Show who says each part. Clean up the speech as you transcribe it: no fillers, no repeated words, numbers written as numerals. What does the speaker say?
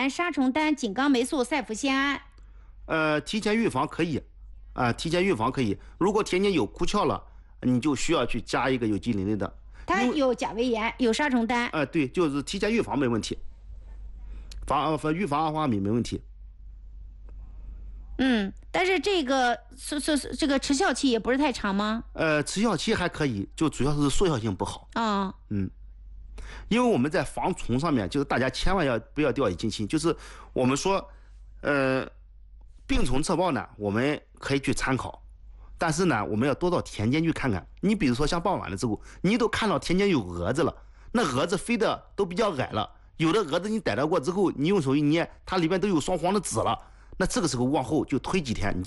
Speaker 1: 盐、杀虫丹、井冈霉素、塞氟酰胺。
Speaker 2: 提前预防可以，提前预防可以。如果田间有枯鞘了，你就需要去加一个有机磷类的。
Speaker 1: 它有钾微盐，有杀虫丹。
Speaker 2: 对，就是提前预防没问题，预防二化米没问题。
Speaker 1: 但是这个这个持效期也不是太长吗？
Speaker 2: 持效期还可以，就主要是速效性不好。因为我们在防虫上面，就是大家千万不要掉以轻心。就是我们说，病虫测报呢，我们可以去参考，但是呢，我们要多到田间去看看。你比如说像傍晚的时候，你都看到田间有蛾子了，那蛾子飞的都比较矮了，有的蛾子你逮到过之后，你用手一捏，它里面都有双黄的籽了，那这个时候往后就推几天，